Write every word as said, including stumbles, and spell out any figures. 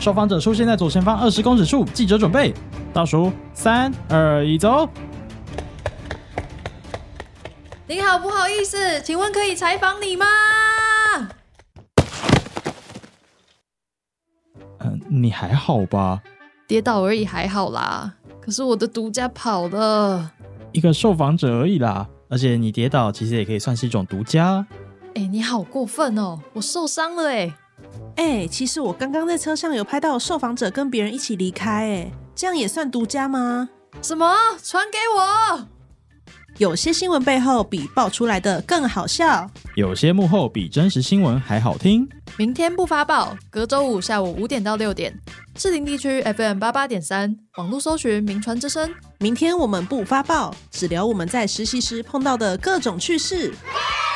受访者出现在左前方二十公尺处，记者准备倒数三二一走。 您好，不好意思，请问可以采访你吗？ 呃，你还好吧？ 跌倒而已，还好啦。可是我的独家跑了。 一个受访者而已啦，而且你跌倒其实也可以算是一种独家。 哎、欸，你好过分哦！我受伤了哎。 哎、欸，其实我刚刚在车上有拍到受访者跟别人一起离开，哎，这样也算独家吗？ 什么？传给我！ 有些新闻背后比爆出来的更好笑， 有些幕后比真实新闻还好听。 明天不发报，隔周五下午五点到六点，士林地区 F M 八八点三，网络搜寻名传之声。 明天我们不发报，只聊我们在实习时碰到的各种趣事。